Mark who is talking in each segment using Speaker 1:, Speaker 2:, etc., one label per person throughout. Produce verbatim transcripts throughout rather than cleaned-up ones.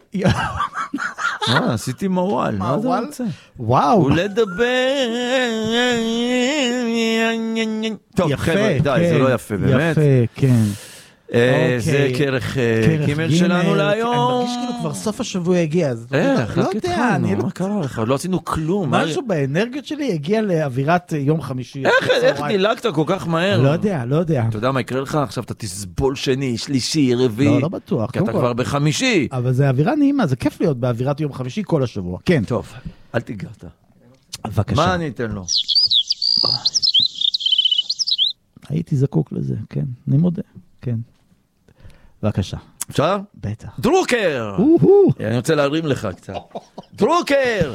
Speaker 1: מה, עשיתי מוואל, מה אתה רוצה?
Speaker 2: וואו.
Speaker 1: ולדבר... טוב, חבר'ה, די, זה לא יפה, באמת.
Speaker 2: יפה, כן.
Speaker 1: זה כרך גימל שלנו להיום.
Speaker 2: אני מרגיש כאילו כבר סוף השבוע הגיע.
Speaker 1: איך, רק התחלנו, מה קרה לך? לא עשינו כלום.
Speaker 2: משהו באנרגיות שלי הגיע לאווירת יום חמישי.
Speaker 1: איך דילגת כל כך מהר?
Speaker 2: לא יודע, לא יודע.
Speaker 1: אתה יודע מה יקרה לך? עכשיו אתה תסבול שני, שלישי, רביעי.
Speaker 2: לא, לא בטוח.
Speaker 1: כי אתה כבר בחמישי.
Speaker 2: אבל זה אווירה נעימה, זה כיף להיות באווירת יום חמישי כל השבוע. כן.
Speaker 1: טוב, אל תיגעת.
Speaker 2: בבקשה.
Speaker 1: מה אני אתן לו?
Speaker 2: הייתי זקוק לזה, כן. אני מודה, כן. בבקשה.
Speaker 1: אפשר?
Speaker 2: בטח.
Speaker 1: דרוקר! אני רוצה להרים לך קצת. דרוקר!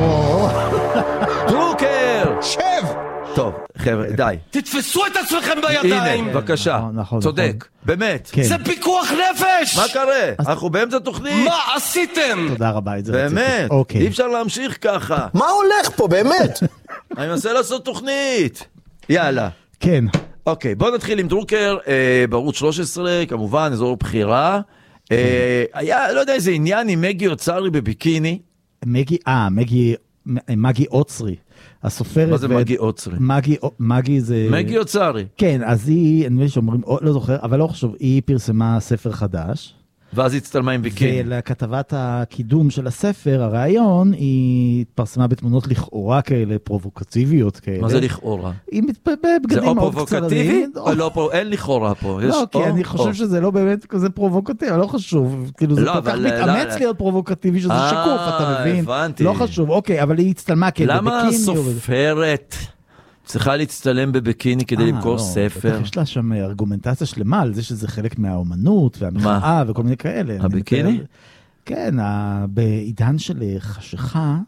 Speaker 1: דרוקר!
Speaker 3: שב!
Speaker 1: טוב, חבר'ה, די.
Speaker 3: תתפסו את עצמכם בידיים!
Speaker 1: הנה, בבקשה. צודק. באמת.
Speaker 3: זה פיקוח נפש!
Speaker 1: מה קרה? אנחנו באמצע תוכנית.
Speaker 3: מה עשיתם?
Speaker 2: תודה רבה.
Speaker 1: באמת. אי אפשר להמשיך ככה.
Speaker 3: מה הולך פה, באמת?
Speaker 1: אני מנסה לעשות תוכנית. יאללה.
Speaker 2: כן.
Speaker 1: אוקיי, בוא נתחיל עם דרוקר, אה, בערוץ שלוש עשרה, כמובן, אזור בחירה. אה, היה, לא יודע איזה עניין עם מגי אוצרי בביקיני.
Speaker 2: מגי, אה, מגי, מגי אוצרי. הסופרת...
Speaker 1: מה זה מגי אוצרי?
Speaker 2: מגי, מגי זה...
Speaker 1: מגי אוצרי.
Speaker 2: כן, אז היא, אני מבין שאומרים, לא זוכר, אבל לא חשוב, היא פרסמה ספר חדש.
Speaker 1: ואז היא הצטלמה עם ביקיני.
Speaker 2: ולכתבת הקידום של הספר, הרעיון, היא התפרסמה בתמונות לכאורה כאלה, פרובוקטיביות כאלה.
Speaker 1: מה זה לכאורה?
Speaker 2: היא בבגדים
Speaker 1: זה או פרובוקטיבי, או לא, אין לכאורה פה.
Speaker 2: לא, כי אני חושב שזה לא באמת כזה פרובוקטיבי, לא חשוב. כאילו זה כל כך מתאמץ להיות פרובוקטיבי, שזה שקוף, אתה מבין?
Speaker 1: הבנתי.
Speaker 2: לא חשוב, אוקיי, אבל היא הצטלמה כאלה בביקיני.
Speaker 1: למה הסופרת צריכה להצטלם בביקיני כדי למכור ספר?
Speaker 2: יש לה שם ארגומנטציה שלמה על זה שזה חלק מהאומנות והמחאה וכל מיני כאלה.
Speaker 1: הביקיני?
Speaker 2: כן, בעידן של חשיכה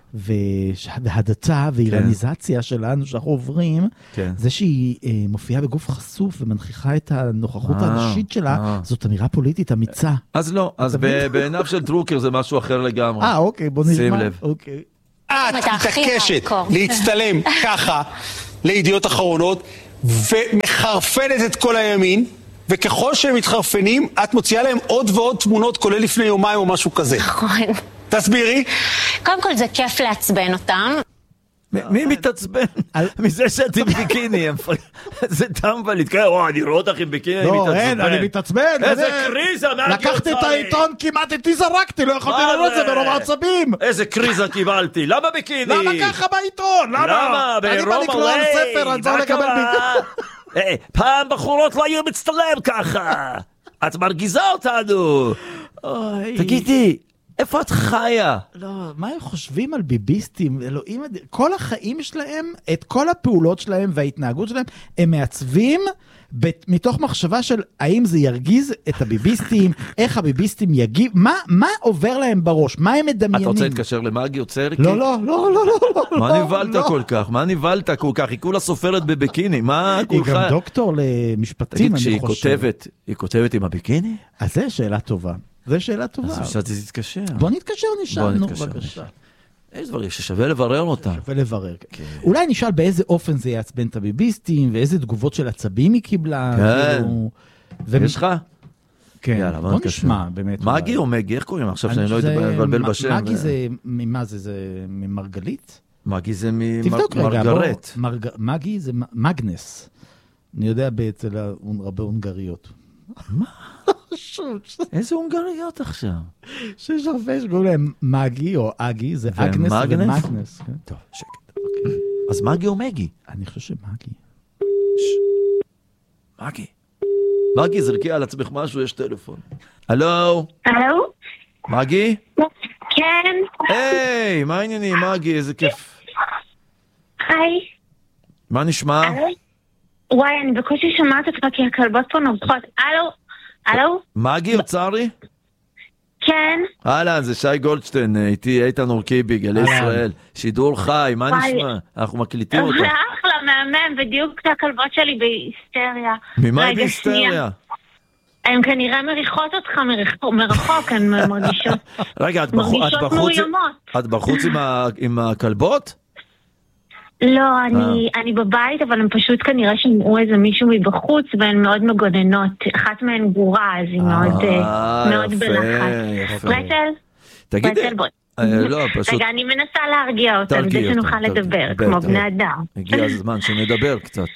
Speaker 2: והדתה ואיראניזציה שלנו שאנחנו עוברים, זה שהיא מופיעה בגוף חשוף ומנכיחה את הנוכחות הנשית שלה, זאת אמירה פוליטית אמיצה.
Speaker 1: אז לא, אז בעיניו של דרוקר זה משהו אחר לגמרי.
Speaker 2: אה, אוקיי, בוא נשמע.
Speaker 1: שים לב.
Speaker 2: אוקיי.
Speaker 3: את מתעקשת להצטלם ככה לידיעות אחרונות ומחרפנת את כל הימין, וככל שהם מתחרפנים את מוציאה להם עוד ועוד תמונות כולל לפני יומיים או משהו כזה.
Speaker 4: נכון.
Speaker 3: תסבירי.
Speaker 4: קודם כל זה כיף לעצבן אותם.
Speaker 1: מי מתעצבן? מזה שאתם ביקיני, זה טמבלית, אני רואה אותך עם ביקיני, אני מתעצבן.
Speaker 2: לא, אין, אני מתעצבן.
Speaker 1: איזה קריזה,
Speaker 2: לקחתי את העיתון, כמעט איתי זרקתי, לא יכולתי לראות זה ברוב העצבים.
Speaker 1: איזה קריזה קיבלתי, למה ביקיני?
Speaker 2: למה ככה בעיתון?
Speaker 1: למה?
Speaker 2: אני בא לקרוא על ספר, אני צריך לקבל ביקיני.
Speaker 1: פעם בחורות לא היו מצטלם ככה. את מרגיזה אותנו. תגידי, איפה את חיה?
Speaker 2: לא, מה הם חושבים על ביביסטים? אלוהים, כל החיים שלהם, את כל הפעולות שלהם וההתנהגות שלהם, הם מעצבים מתוך מחשבה של האם זה ירגיז את הביביסטים, איך הביביסטים יגיב, מה, מה עובר להם בראש? מה הם מדמיינים?
Speaker 1: אתה רוצה להתקשר למגי אוצרי?
Speaker 2: לא, לא, לא, לא, לא.
Speaker 1: מה נבלת כל כך? מה נבלת כל כך? היא כולה סופרת בביקיני, מה כולך?
Speaker 2: היא גם דוקטור למשפטים, אני חושב.
Speaker 1: כותבת, היא כותבת עם הביקיני?
Speaker 2: אז זו שאלה טובה. זו שאלה טובה.
Speaker 1: אז אפשר תתקשר.
Speaker 2: בוא נתקשר, נשאלנו, בבקשה.
Speaker 1: יש דברים ששווה לברר אותם.
Speaker 2: שווה לברר. אולי נשאל באיזה אופן זה יעצבן את הביביסטים, ואיזה תגובות של עצבים היא קיבלה.
Speaker 1: כן. יש לך?
Speaker 2: כן. בוא נשמע, באמת.
Speaker 1: מגי או מגי? איך קוראים? עכשיו שאני לא יודע לבלבל בשם.
Speaker 2: מגי זה, ממה זה? זה ממרגלית?
Speaker 1: מגי זה ממרגרט.
Speaker 2: מגי זה מגנס. אני יודע אצל הרבה הונגריות.
Speaker 1: מה? איזה הונגריות עכשיו?
Speaker 2: שיש הרבה שקוראים להם מגי או אגי, זה אגנס ומגנס.
Speaker 1: טוב, שקט. אז מגי או מגי?
Speaker 2: אני חושב שמגי.
Speaker 1: מגי. מגי, זרקי על עצמך משהו, יש טלפון. הלו?
Speaker 4: הלו?
Speaker 1: מגי?
Speaker 4: כן.
Speaker 1: היי, מה העניינים, מגי? איזה כיף.
Speaker 4: היי.
Speaker 1: מה נשמע?
Speaker 4: וואי, אני בקושי שמעת אותך כי הכלבות פה נובחות. הלו? הלו?
Speaker 1: מגי אוצרי?
Speaker 4: כן.
Speaker 1: אהלן, זה שי גולדשטיין, איתי איתן אורקיבי, גלי ישראל. שידור חי, מה נשמע? אנחנו מקליטים אותה.
Speaker 4: אחלה, מהמם, בדיוק הכלבות שלי בהיסטריה.
Speaker 1: ממה היא בהיסטריה?
Speaker 4: הן כנראה מריחות אותך מרחוק, הן מרגישות.
Speaker 1: רגע, את בחוץ עם הכלבות?
Speaker 4: לא, אני, אני בבית, אבל הם פשוט כנראה שמעו איזה מישהו מבחוץ, והן מאוד מגוננות. אחת מהן גורה, אז היא מאוד, מאוד בלחץ. רצל?
Speaker 1: תגידי.
Speaker 4: רצל, בואי.
Speaker 1: לא, פשוט...
Speaker 4: רגע, אני מנסה להרגיע אותם, כדי שנוכל לדבר, כמו בני אדם.
Speaker 1: הגיע הזמן שנדבר קצת.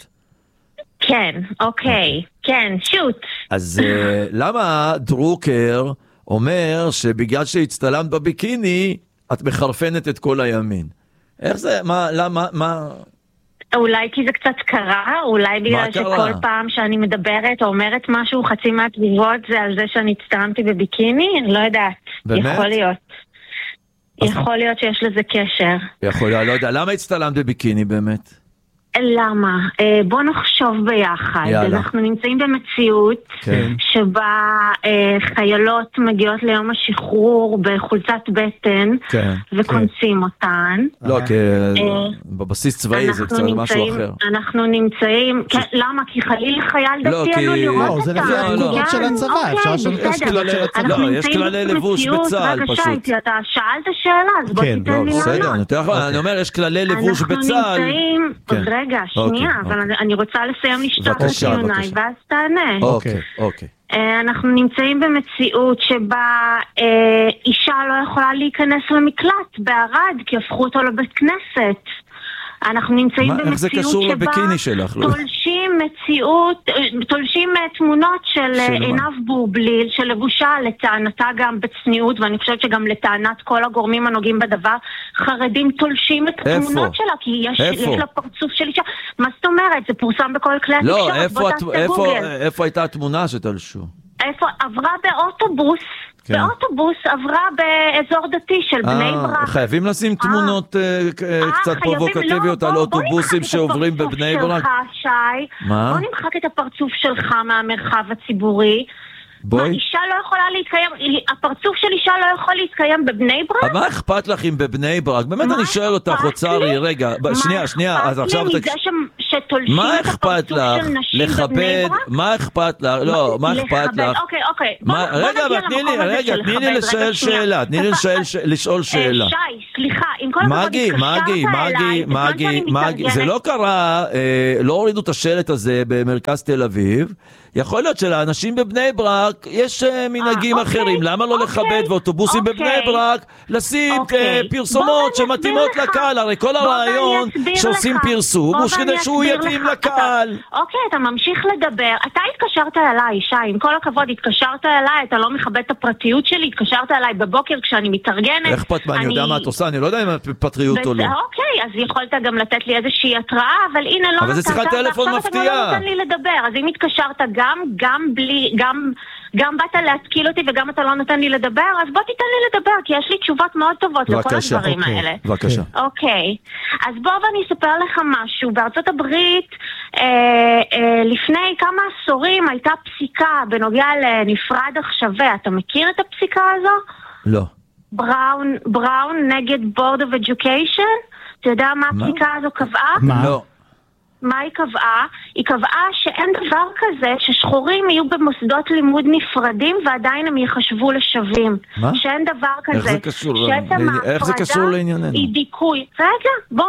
Speaker 4: כן, אוקיי, כן, שוט.
Speaker 1: אז למה דרוקר אומר שבגלל שהצטלמת בביקיני, את מחרפנת את כל הימין? איך זה? מה, למה, מה...
Speaker 4: אולי כי זה קצת קרה, אולי בגלל שכל פעם שאני מדברת או אומרת משהו, חצי מהתגובות זה על זה שאני הצטלמתי בביקיני, אני לא יודעת. באמת? יכול להיות. יכול להיות שיש לזה קשר.
Speaker 1: יכול להיות, לא יודע. למה הצטלמת בביקיני באמת?
Speaker 4: למה? בוא נחשוב ביחד. יאללה. אנחנו נמצאים במציאות כן. שבה אה, חיילות מגיעות ליום השחרור בחולצת בטן כן. וקונסים כן. אותן.
Speaker 1: לא, כי אה, בבסיס צבאי זה קצת משהו אחר.
Speaker 4: אנחנו נמצאים, ש... כן, למה? כי חליל חייל
Speaker 1: לא,
Speaker 4: דתי
Speaker 1: כי...
Speaker 4: עלו לראות אותם.
Speaker 2: לא, זה לפי הפקודות של הצבא.
Speaker 4: אוקיי, בסדר.
Speaker 1: לא, יש כללי לבוש בצה"ל פשוט.
Speaker 4: בבקשה, אתה שאלת שאלה, אז בוא תיתן לי לענות.
Speaker 1: אני אומר, יש כללי לבוש בצה"ל.
Speaker 4: רגע, שנייה, אבל אני רוצה לסיים לשתות את ציוני, ואז תענה.
Speaker 1: אוקיי, אוקיי.
Speaker 4: אנחנו נמצאים במציאות שבה אישה לא יכולה להיכנס למקלט בערד, כי הפכו אותו לבית כנסת. אנחנו נמצאים במציאות שבה תולשים מציאות, תולשים תמונות של עינב בובליל, שלבושה לטענתה גם בצניעות, ואני חושבת שגם לטענת כל הגורמים הנוגעים בדבר, חרדים תולשים את התמונות שלה, כי יש לה פרצוף של אישה. מה זאת אומרת? זה פורסם בכל כלי התקשורת, בוא תעשה גוגל.
Speaker 1: איפה הייתה התמונה שתלשו?
Speaker 4: איפה? עברה באוטובוס. כן. באוטובוס עברה באזור דתי של בני ברק.
Speaker 1: חייבים לשים תמונות קצת פרובוקטיביות על אוטובוסים שעוברים בבני ברק?
Speaker 4: בוא נמחק את הפרצוף שלך מהמרחב הציבורי.
Speaker 1: בואי.
Speaker 4: אישה לא יכולה להתקיים, הפרצוף של אישה לא יכול להתקיים בבני ברק?
Speaker 1: מה אכפת לך אם בבני ברק? באמת אני שואל אותך, אוצרי, רגע, שנייה, שנייה, אז עכשיו... מה אכפת לך לכבד, מה אכפת לך, לא, מה אכפת לך?
Speaker 4: אוקיי, אוקיי.
Speaker 1: רגע, תני לי, רגע, תני לי לשאול שאלה, תני לי לשאול שאלה.
Speaker 4: שי, סליחה, עם כל הכבוד התקשרת
Speaker 1: אליי, מגי, מגי, מגי, זה לא קרה, לא הורידו את השלט הזה במרכז תל אביב, יכול להיות שלאנשים בבני ברק יש מנהגים אחרים, למה לא לכבד ואוטובוסים בבני ברק לשים פרסומות שמתאימות לקהל, הרי כל הרעיון שעושים פרסום הוא כדי שהוא יתאים לקהל.
Speaker 4: אוקיי, אתה ממשיך לדבר, אתה התקשרת אליי, שי, עם כל הכבוד התקשרת אליי, אתה לא מכבד את הפרטיות שלי, התקשרת אליי בבוקר כשאני מתארגנת.
Speaker 1: איך פת מה, אני יודע מה את עושה, אני לא יודע אם את פטריוט או לא.
Speaker 4: אוקיי, אז יכולת גם לתת לי איזושהי התראה, אבל הנה לא
Speaker 1: אבל זה שיחת טלפון מפתיעה. אז אם התקשרת גם, גם בלי, גם, גם באת להתקיל אותי וגם אתה לא נותן לי לדבר, אז בוא תיתן לי לדבר, כי יש לי תשובות מאוד טובות לכל הדברים אוקיי,
Speaker 4: האלה.
Speaker 1: בבקשה.
Speaker 4: אוקיי. אז בוא ואני אספר לך משהו. בארצות הברית, אה, אה, לפני כמה עשורים הייתה פסיקה בנוגע לנפרד עכשיו. אתה מכיר את הפסיקה הזו?
Speaker 1: לא.
Speaker 4: בראון, בראון נגד Board of Education? אתה יודע מה הפסיקה הזו קבעה?
Speaker 1: מה? לא.
Speaker 4: מה היא קבעה? היא קבעה שאין דבר כזה ששחורים יהיו במוסדות לימוד נפרדים ועדיין הם יחשבו לשווים.
Speaker 1: מה?
Speaker 4: שאין דבר כזה.
Speaker 1: איך זה קשור? איך זה קשור לענייננו?
Speaker 4: היא דיכוי. רגע, בוא.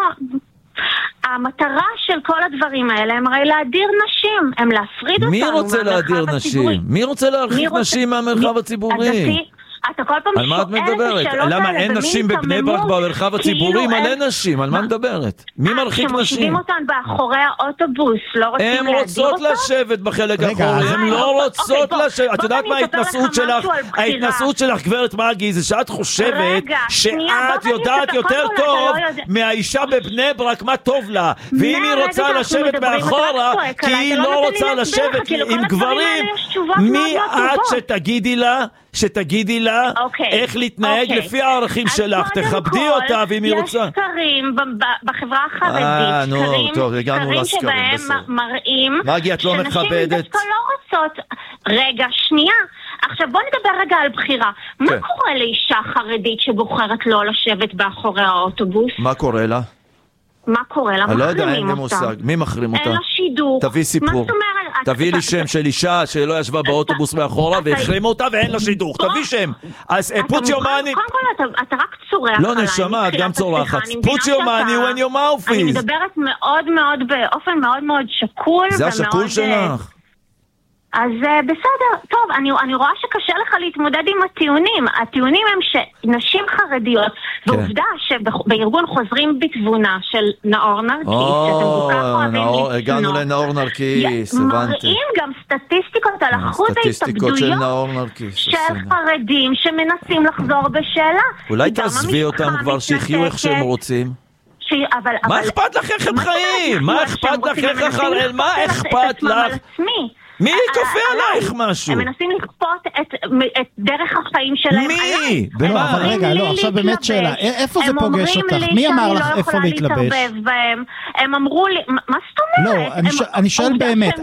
Speaker 4: המטרה של כל הדברים האלה הם הרי להדיר נשים, הם להפריד אותנו
Speaker 1: מהמרחב הציבורי. מי רוצה להדיר נשים? מי רוצה להרחיק נשים מהמרחב הציבורי?
Speaker 4: אתה כל פעם
Speaker 1: על מה את מדברת? למה אין נשים בבני ברק במרחב הציבורי? מלא נשים, על מה מדברת? מי מרחיק נשים?
Speaker 4: שמושיבים אותן באחורי האוטובוס, לא רוצים להדיר אותן?
Speaker 1: הן רוצות לשבת בחלק האחורי, הן לא רוצות לשבת. את יודעת מה ההתנסות שלך? ההתנסות שלך, גברת מגי, זה שאת חושבת שאת יודעת יותר טוב מהאישה בבני ברק מה טוב לה, ואם היא רוצה לשבת מאחורה, כי היא לא רוצה לשבת עם גברים, מי את שתגידי לה שתגידי לה okay. איך להתנהג okay. לפי הערכים שלך, תכבדי אותה ואם היא רוצה.
Speaker 4: יש סקרים בחברה החרדית,
Speaker 1: אה, נו, טוב, הגענו לסקרים,
Speaker 4: שבהם מראים
Speaker 1: מגי, את לא מכבדת.
Speaker 4: דווקא לא רוצות. רגע, שנייה. עכשיו בוא נדבר רגע על בחירה. מה כן. קורה לאישה חרדית שבוחרת לא לשבת באחורי האוטובוס?
Speaker 1: מה קורה לה?
Speaker 4: מה קורה לה?
Speaker 1: אני לא יודע, אין לי מושג. מי מחרים אותה?
Speaker 4: אין לה שידור.
Speaker 1: תביא סיפור.
Speaker 4: מה זאת אומרת?
Speaker 1: תביא לי שם של אישה שלא ישבה באוטובוס מאחורה והחרימו אותה ואין לה שידוך, תביא שם. אז put your money...
Speaker 4: קודם כל אתה רק צורח עליי.
Speaker 1: לא נשמה, את גם צורחת. put your money when your mouth is.
Speaker 4: אני מדברת מאוד מאוד באופן מאוד מאוד שקול.
Speaker 1: זה השקול שלך.
Speaker 4: אז בסדר, טוב, אני, אני רואה שקשה לך להתמודד עם הטיעונים. הטיעונים הם שנשים חרדיות, כן. ועובדה שבארגון חוזרים בתבונה של נאור נרקיס, שאתם כל כך אוהבים לפנות.
Speaker 1: הגענו לנאור נרקיס, הבנתי.
Speaker 4: מראים גם סטטיסטיקות על אחוז ההתאבדויות
Speaker 1: של נאור נרקיס.
Speaker 4: של חרדים שמנסים לחזור בשאלה.
Speaker 1: אולי תעזבי אותם כבר שיחיו איך שהם רוצים. מה אכפת לך איך הם חיים? מה אכפת לך איך הם... מה אכפת לך? מי כופה עלייך משהו?
Speaker 4: הם מנסים לכפות את דרך החיים שלהם.
Speaker 1: מי?
Speaker 2: במה? אבל רגע, לא, עכשיו באמת שאלה. איפה זה פוגש אותך? מי אמר לך איפה להתלבש?
Speaker 4: הם אמרו לי, מה זאת אומרת?
Speaker 2: לא, אני שואל באמת.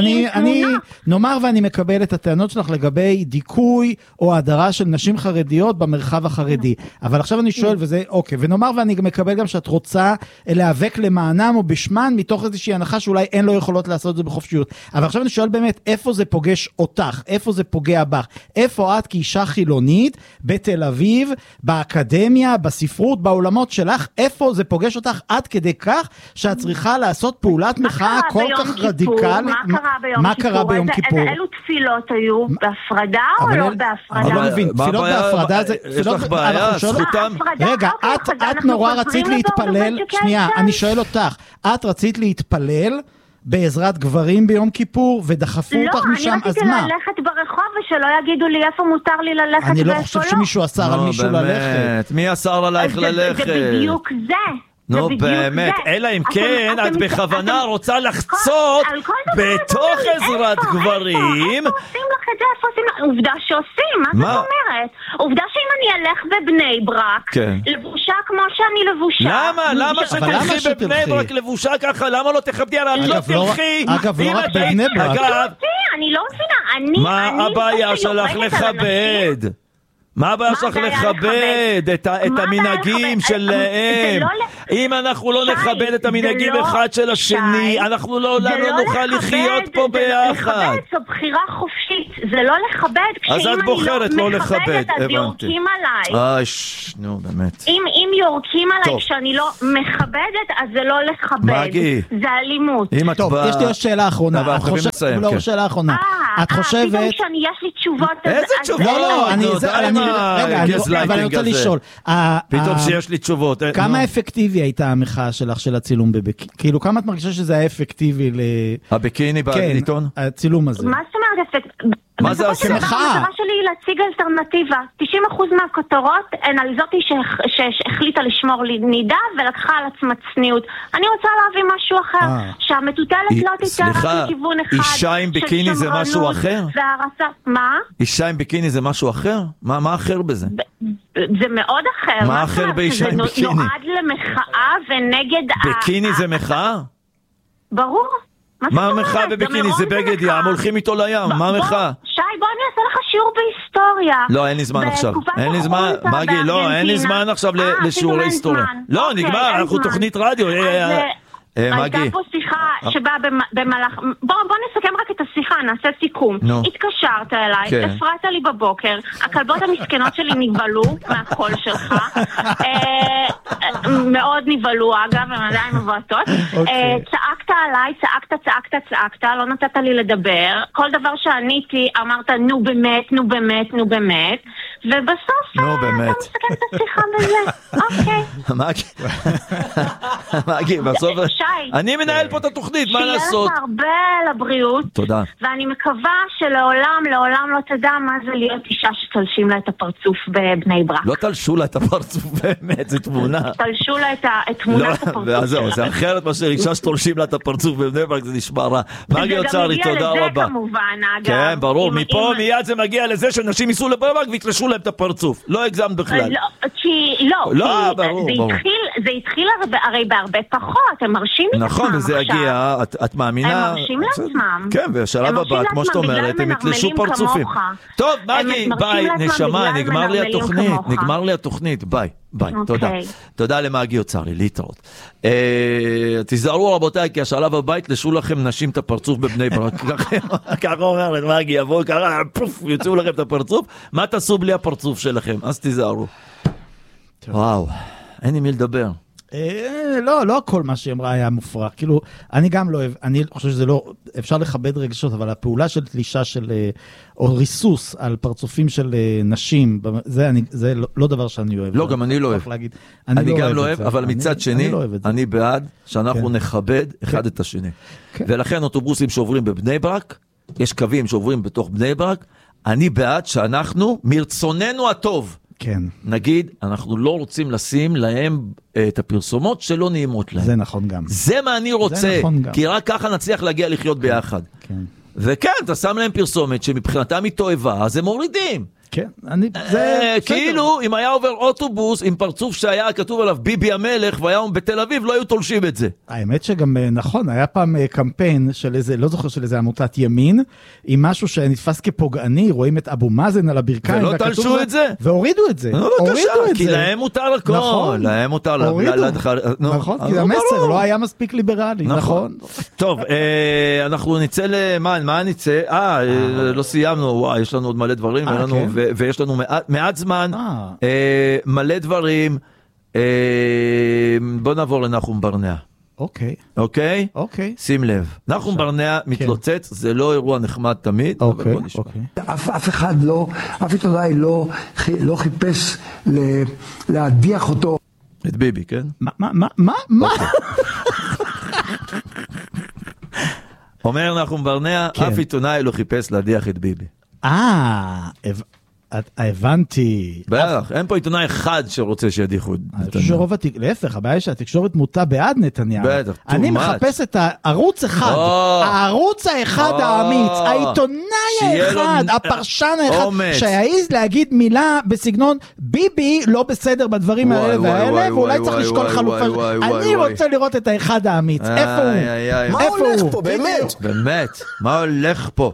Speaker 2: אני נאמר ואני מקבל את הטענות שלך לגבי דיכוי או הדרה של נשים חרדיות במרחב החרדי. אבל עכשיו אני שואל, וזה אוקיי, ונאמר ואני מקבל גם שאת רוצה להיאבק למענם או בשמן, מתוך איזושהי הנחה שאולי אין לו יכולות לעשות את זה בחופשיות. אבל עכשיו אני שואל באמת, איפה זה פוגש אותך? איפה זה פוגע בך? איפה את כאישה חילונית בתל אביב, באקדמיה, בספרות, בעולמות שלך? איפה זה פוגש אותך עד כדי כך שאת צריכה לעשות פעולת מחאה כל כך רדיקלית?
Speaker 4: מה קרה ביום כיפור? אילו תפילות היו? בהפרדה או לא בהפרדה?
Speaker 2: לא מבין, תפילות בהפרדה זה...
Speaker 1: יש לך בעיה, זכותם...
Speaker 2: רגע, את נורא רצית להתפלל, שנייה, אני שואל אותך, את רצית להתפלל בעזרת גברים ביום כיפור, ודחפו אותך משם, אז מה?
Speaker 4: לא, אני רציתי ללכת ברחוב, ושלא יגידו לי איפה מותר לי ללכת ואיפה לא.
Speaker 2: אני לא חושב שמישהו אסר על מישהו ללכת.
Speaker 1: מי אסר עלייך ללכת?
Speaker 4: זה בדיוק זה.
Speaker 1: נו באמת, אלא אם כן, את בכוונה רוצה לחצות בתוך עזרת גברים.
Speaker 4: איפה עושים לך את זה? איפה עושים לך? עובדה שעושים, מה זאת אומרת? עובדה שאם אני אלך בבני ברק, לבושה כמו שאני לבושה.
Speaker 1: למה? למה שתלכי בבני ברק לבושה ככה? למה לא תכבדי? אני לא תלכי.
Speaker 2: אגב, לא רק בבני ברק.
Speaker 4: אני לא מבינה.
Speaker 1: מה הבעיה שלך לכבד? מה הבעיה שלך לכבד את המנהגים שלהם? אם אנחנו לא נכבד את המנהגים אחד של השני, אנחנו לא נוכל לחיות פה ביחד.
Speaker 4: לכבד זו בחירה חופשית, זה לא לכבד.
Speaker 1: אז את בוחרת לא לכבד,
Speaker 4: אז יורקים עליי.
Speaker 1: איי, נו באמת.
Speaker 4: אם יורקים עליי כשאני לא מכבדת, אז זה לא לכבד. זה אלימות.
Speaker 2: טוב, יש לי שאלה אחרונה. לא, שאלה אחרונה. את חושבת...
Speaker 4: פתאום שיש לי תשובות...
Speaker 1: איזה תשובות?
Speaker 2: לא, לא, אני... רגע, אבל אני רוצה לשאול.
Speaker 1: פתאום שיש לי תשובות.
Speaker 2: כמה אפקטיבי הייתה המחאה שלך של הצילום בביקיני? כאילו, כמה את מרגישה שזה היה אפקטיבי ל...
Speaker 1: הביקיני בעיתון?
Speaker 2: כן, הצילום הזה.
Speaker 4: מה זאת אומרת אפקטיבי?
Speaker 1: מה זה עושה?
Speaker 4: המטרה שלי היא להציג אלטרנטיבה. תשעים אחוז מהכותרות הן על זאתי שהחליטה לשמור נידה ולקחה על עצמה צניעות. אני רוצה להביא משהו אחר, שהמטוטלת לא תיתן רק מכיוון אחד.
Speaker 1: אישה עם ביקיני זה משהו אחר?
Speaker 4: מה?
Speaker 1: אישה עם ביקיני זה משהו אחר? מה אחר בזה?
Speaker 4: זה מאוד אחר.
Speaker 1: מה אחר באישה עם ביקיני?
Speaker 4: זה נועד למחאה ונגד...
Speaker 1: ביקיני זה מחאה?
Speaker 4: ברור.
Speaker 1: מה המחאה בביקיני? זה בגד ים, הולכים איתו לים, מה המחאה?
Speaker 4: שי, בוא אני אעשה לך שיעור בהיסטוריה.
Speaker 1: לא, אין לי זמן עכשיו. אין לי זמן, מגי, לא, אין לי זמן עכשיו לשיעורי היסטוריה. לא, נגמר, אנחנו תוכנית רדיו.
Speaker 4: הייתה פה שיחה שבאה במהלך... בוא נסכם רק את השיחה, נעשה סיכום. התקשרת אליי, הפרעת לי בבוקר, הכלבות המסכנות שלי נבלו מהקול שלך, מאוד נבלו אגב, הם עדיין מבועטות, צעקת עליי, צעקת, צעקת, צעקת, לא נתת לי לדבר, כל דבר שעניתי אמרת נו באמת, נו באמת, נו באמת, ובסוף אתה מסכם את השיחה בזה. אוקיי.
Speaker 1: מגי, בסוף... אני מנהל פה את התוכנית, מה לעשות?
Speaker 4: שיהיה לך הרבה לבריאות.
Speaker 1: תודה.
Speaker 4: ואני מקווה שלעולם, לעולם לא תדע מה זה להיות אישה שתלשים לה את הפרצוף בבני ברק.
Speaker 1: לא תלשו לה את הפרצוף באמת, זה תמונה.
Speaker 4: תלשו לה את תמונת הפרצוף.
Speaker 1: זהו, זה אחרת מאשר אישה שתולשים לה את הפרצוף בבני ברק, זה נשמע רע. מגי אוצרי, תודה רבה.
Speaker 4: זה גם כמובן, אגב.
Speaker 1: כן, ברור, מפה מיד זה מגיע לזה שאנשים ייסעו לבני ברק ויתלשו להם את הפרצוף. לא הגזמת בכלל.
Speaker 4: לא, זה התחיל הרי בהרבה פחות, הם מרשים
Speaker 1: נכון, וזה יגיע, את מאמינה...
Speaker 4: הם מרשים לעצמם.
Speaker 1: כן, והשלב הבא, כמו שאת אומרת, הם יתלשו פרצופים. טוב, מגי, ביי, נשמה, נגמר לי התוכנית, נגמר לי התוכנית, ביי. ביי, תודה. תודה למאגי אוצרי, להתראות. תיזהרו רבותיי, כי השלב הבית לשו לכם נשים את הפרצוף בבני ברק. ככה אומר למאגי, יבואו ככה, פוף, יוצאו לכם את הפרצוף. מה תעשו בלי הפרצוף שלכם? אז תיזהרו. וואו, אין עם מי לדבר.
Speaker 2: לא, לא כל מה שהיא אמרה היה מופרך. כאילו, אני גם לא אוהב, אני חושב שזה לא, אפשר לכבד רגשות, אבל הפעולה של תלישה של, או ריסוס על פרצופים של נשים, זה, אני, זה לא, לא דבר שאני אוהב.
Speaker 1: לא, גם אני לא אוהב. אני גם לא אוהב, אבל מצד שני, אני בעד שאנחנו נכבד אחד את השני. ולכן אוטובוסים שעוברים בבני ברק, יש קווים שעוברים בתוך בני ברק, אני בעד שאנחנו, מרצוננו הטוב,
Speaker 2: כן.
Speaker 1: נגיד, אנחנו לא רוצים לשים להם את הפרסומות שלא נעימות להם.
Speaker 2: זה נכון גם.
Speaker 1: זה מה אני רוצה,
Speaker 2: נכון גם.
Speaker 1: כי רק ככה נצליח להגיע לחיות ביחד.
Speaker 2: כן.
Speaker 1: וכן, אתה שם להם פרסומת שמבחינתם היא תועבה, אז הם מורידים.
Speaker 2: כן, אני, זה...
Speaker 1: כאילו, אם היה עובר אוטובוס עם פרצוף שהיה כתוב עליו ביבי המלך, והיה בתל אביב, לא היו תולשים את זה.
Speaker 2: האמת שגם נכון, היה פעם קמפיין של איזה, לא זוכר של איזה עמותת ימין, עם משהו שנתפס כפוגעני, רואים את אבו מאזן על הברכיים,
Speaker 1: ולא תלשו את זה.
Speaker 2: והורידו את זה. הורידו את
Speaker 1: כי
Speaker 2: זה.
Speaker 1: להם מותר הכל.
Speaker 2: נכון.
Speaker 1: להם מותר.
Speaker 2: הורידו. נכון, כי המסר לא היה מספיק ליברלי. נכון.
Speaker 1: טוב, אנחנו נצא למה, מה נצא? אה, לא סיימנו, וואי, יש לנו עוד מלא דברים, ויש לנו מעט, מעט זמן, אה, מלא דברים. אה, בוא נעבור לנחום ברנע.
Speaker 2: אוקיי.
Speaker 1: אוקיי?
Speaker 2: אוקיי.
Speaker 1: שים לב. נחום ברנע מתלוצץ, זה לא אירוע נחמד תמיד,
Speaker 2: אוקיי,
Speaker 1: אבל בוא נשמע.
Speaker 2: אוקיי.
Speaker 5: אף, אף אחד לא, אף עיתונאי לא, לא חיפש ל, להדיח אותו.
Speaker 1: את ביבי, כן?
Speaker 2: מה, מה, מה, מה? מה?
Speaker 1: אומר נחום ברנע, אף עיתונאי לא חיפש להדיח את ביבי.
Speaker 2: אה, הבנתי.
Speaker 1: בערך, אין פה עיתונאי אחד שרוצה שידיחו את נתניהו.
Speaker 2: להפך, הבעיה היא שהתקשורת מוטה בעד נתניהו.
Speaker 1: בטח, too much.
Speaker 2: אני מחפש את הערוץ אחד, הערוץ האחד האמיץ, העיתונאי האחד, הפרשן האחד, שהעיז להגיד מילה בסגנון ביבי לא בסדר בדברים האלה והאלה, ואולי צריך לשקול חלופה. אני רוצה לראות את האחד האמיץ. איפה הוא?
Speaker 5: מה הולך פה, באמת?
Speaker 1: באמת, מה הולך פה?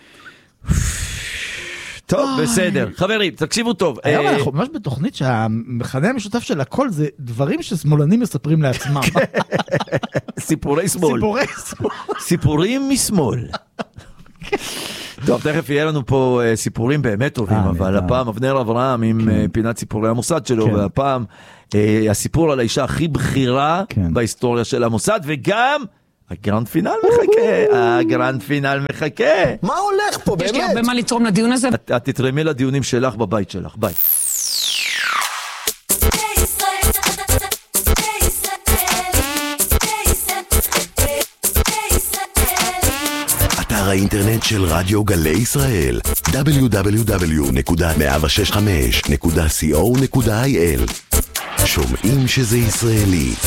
Speaker 1: טוב, בסדר. חברים, תקשיבו טוב.
Speaker 2: היום אנחנו ממש בתוכנית שהמכנה המשותף של הכל זה דברים ששמאלנים מספרים לעצמם.
Speaker 1: סיפורי שמאל.
Speaker 2: סיפורי שמאל.
Speaker 1: סיפורים משמאל. טוב, תכף יהיה לנו פה סיפורים באמת טובים, אבל הפעם אבנר אברהם עם פינת סיפורי המוסד שלו, והפעם הסיפור על האישה הכי בכירה בהיסטוריה של המוסד, וגם... הגרנד פינל מחכה, הגרנד פינל מחכה.
Speaker 5: מה הולך פה, באמת?
Speaker 6: יש לי הרבה מה לתרום לדיון הזה.
Speaker 1: את תתרמי לדיונים שלך בבית שלך, ביי.
Speaker 7: אתר האינטרנט של רדיו גלי ישראל, דאבליו דאבליו דאבליו נקודה מאה שש חמש נקודה סי או נקודה איי אל. שומעים שזה ישראלי.